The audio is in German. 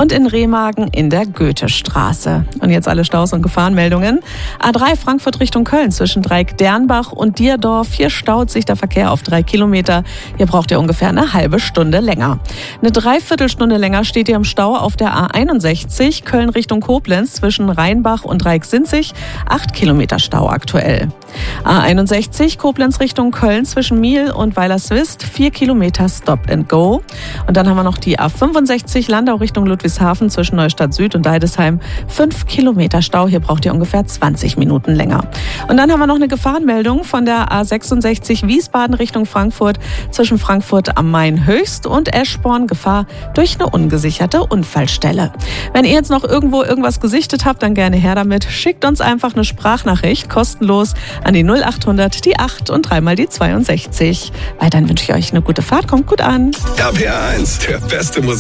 und in Remagen in der Goethestraße. Und jetzt alle Staus und Gefahrenmeldungen. A3 Frankfurt Richtung Köln zwischen Dreieck-Dernbach und Dierdorf. Hier staut sich der Verkehr auf 3 Kilometer. Hier braucht ihr ungefähr eine halbe Stunde länger. Eine Dreiviertelstunde länger steht ihr im Stau auf der A61 Köln Richtung Koblenz zwischen Rheinbach und Dreieck-Sinzig. 8 Kilometer Stau aktuell. A61 Koblenz Richtung Köln zwischen Miel und Weilerswist. 4 Kilometer Stop and Go. Und dann haben wir noch die A65 Landau Richtung Ludwigshafen zwischen Neustadt Süd und Deidesheim. 5 Kilometer Stau. Hier braucht ihr ungefähr 20 Minuten länger. Und dann haben wir noch eine Gefahrenmeldung von der A66 Wiesbaden Richtung Frankfurt zwischen Frankfurt am Main Höchst und Eschborn. Gefahr durch eine ungesicherte Unfallstelle. Wenn ihr jetzt noch irgendwo irgendwas gesichtet habt, dann gerne her damit. Schickt uns einfach eine Sprachnachricht, kostenlos, an die 0800, die 8 und 3 mal die 62. Weiterhin wünsche ich euch eine gute Fahrt. Kommt gut an. RPR 1, der beste Musik.